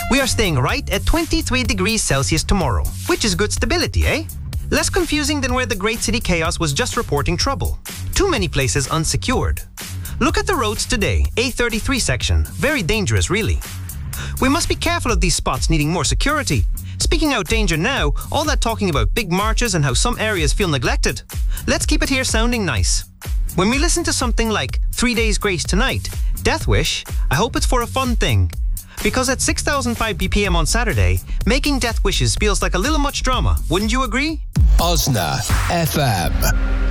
We are staying right at 23 degrees Celsius tomorrow, which is good stability, eh? Less confusing than where the Great City Chaos was just reporting trouble. Too many places unsecured. Look at the roads today, A33 section. Very dangerous, really. We must be careful of these spots needing more security. Speaking out danger now, all that talking about big marches and how some areas feel neglected. Let's keep it here sounding nice. When we listen to something like 3 Days Grace Tonight, Death Wish, I hope it's for a fun thing. Because at 6,005 BPM on Saturday, making death wishes feels like a little much drama, wouldn't you agree? Osna FM.